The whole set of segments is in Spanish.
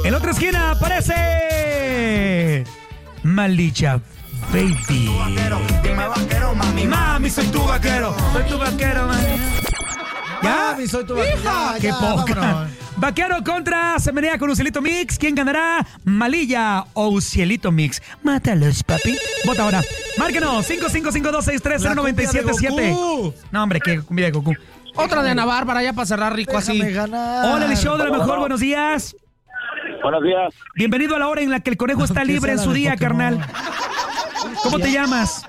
En la otra esquina aparece Malilla Baby. Mami, soy tu vaquero. Soy tu vaquero, mami. ¿Ya? Mami, soy tu vaquero. ¡Qué poca! Vaquero contra Semenea con Ucielito Mix. ¿Quién ganará? ¿Malilla o Ucielito Mix? Mátalos, papi. Vota ahora. Márquenos. 5552630977. No, hombre, qué cumbia de Goku. Otra de Ana Bárbara, ya para cerrar rico así. Hola, el show de la mejor. Buenos días. Buenos días. Bienvenido a la hora en la que el conejo está libre en su día, carnal. ¿Cómo te llamas?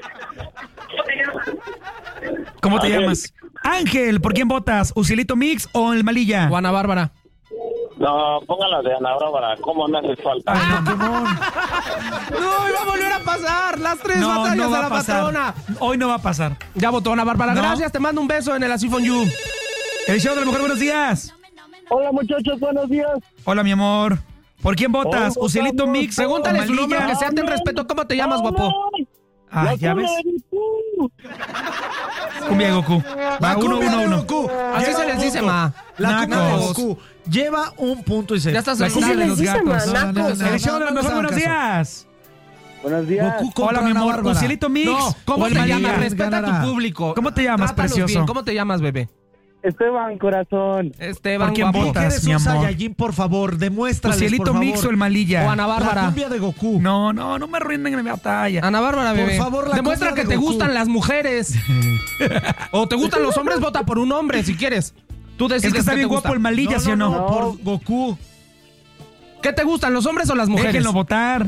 ¿Cómo te llamas? Ángel, ¿por quién votas? ¿Ucielito Mix o el Malilla? O Ana Bárbara. No, póngala de Ana Bárbara. ¿Cómo me hace falta? No, iba a volver a pasar. Las tres batallas no va de la a pasar. patrona. Hoy no va a pasar. Ya votó Ana Bárbara. No. Gracias, te mando un beso en el Así For You. El show de la mejor. Buenos días. Hola, muchachos. Buenos días. Hola, mi amor. ¿Por quién votas? Hola, ¿Ucielito votamos. Mix? Pregúntale o su nombre, Malilla? que sea ten respeto. ¿Cómo te llamas, guapo? Ah, ya ves. Cumbia de Goku. Va, 1-1-1. Así se les dice, ma. La cumbia de Nacos. Goku lleva un punto y 6. Ya estás La en cumbia de los les dicen, gatos. manacos. El show de la mejor. Buenos días. Buenos días. Goku contra Hola, mi Ana amor. Bárbara. ¿Ucielito Mix? No, ¿cómo o el te Malilla? llamas? Respeta a Ganará. tu público. ¿Cómo te llamas, Trátalos precioso? bien. ¿Cómo te llamas, bebé? Esteban, corazón. Esteban, ¿Por quién guapo. votas? ¿Eres mi un amor. Saiyajin, por favor? Demuéstrales, ¿Ucielito por favor. Mix o el Malilla? O Ana La Bárbara. cumbia de Goku. No me arruinen en mi batalla. Ana Bárbara, bebé. Por favor, la Demuestra cumbia que de te Goku. gustan las mujeres. O te gustan los hombres, vota por un hombre si quieres. Tú decides Es que está qué bien te guapo gusta. el Malilla, ¿sí o no? Por Goku. ¿Qué te gustan, los hombres o las mujeres? Déjenlo votar.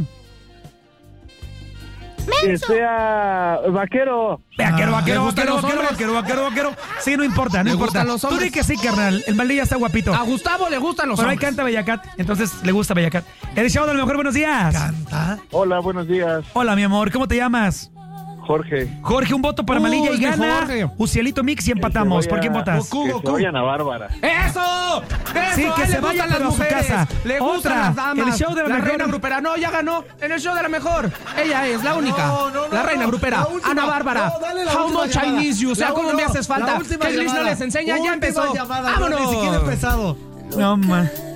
Que sea vaquero. Vaquero. ¿le gustan los hombres? Sí, no importa, no ¿Le importa. gustan los Tú di hombres? que sí, carnal. El Malilla está guapito. A Gustavo le gustan los Pero ahí hombres. canta Bellacat, entonces le gusta Bellacat. El show de lo mejor. Buenos días. Canta. Hola, buenos días. Hola, mi amor. ¿Cómo te llamas? Jorge. Jorge, un voto para Malilla y mi gana Jorge. Ucielito Mix y empatamos. ¿Por quién votas? Goku, Que se Goku. vaya Ana Bárbara. ¡Eso! Sí, ¡Eso! que A él se le vaya, gustan las pero a su mujeres. casa. Le Otra. gustan las damas. El show de la mejor. reina grupera. No, ya ganó. En el show de la mejor. Ella es la única. La reina grupera. La última. Ana Bárbara. No, dale la How última much I llamada. miss you. O sea, La ¿cómo uno. me haces falta? La última Que Gris no llamada. les enseña. Ya Última empezó. llamada, ¡Vámonos! Ni siquiera he empezado. No, man.